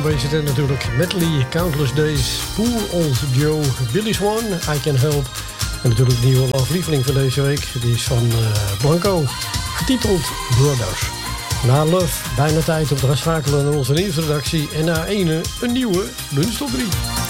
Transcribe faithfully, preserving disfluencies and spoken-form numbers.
nummer is het natuurlijk. Medley, Countless Days, Poor Old Joe, Billy Swan, I Can Help. En natuurlijk de nieuwe love lieveling van deze week. Die is van uh, Blanco, getiteld Brothers. Na Love, bijna tijd om te gaan schakelen naar onze nieuwsredactie. En na ene, een nieuwe Lunch Top drie.